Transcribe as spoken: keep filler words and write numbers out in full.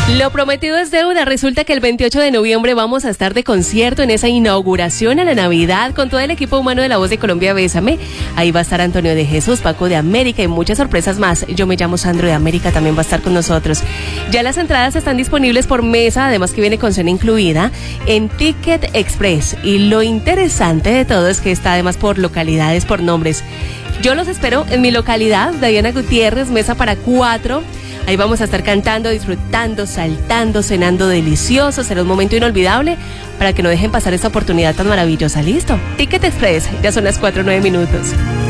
Lo prometido es deuda. Resulta que el veintiocho de noviembre vamos a estar de concierto en esa inauguración a la Navidad con todo el equipo humano de La Voz de Colombia Bésame. Ahí va a estar Antonio de Jesús, Paco de América y muchas sorpresas más. Yo me llamo Sandro de América, también va a estar con nosotros. Ya las entradas están disponibles por mesa, además que viene con cena incluida en Ticket Express. Y lo interesante de todo es que está además por localidades, por nombres. Yo los espero en mi localidad, Diana Gutiérrez, mesa para cuatro. Ahí vamos a estar cantando, disfrutando, saltando, cenando delicioso. Será un momento inolvidable para que no dejen pasar esta oportunidad tan maravillosa. ¿Listo? Ticket Express, ya son las cuatro o nueve minutos.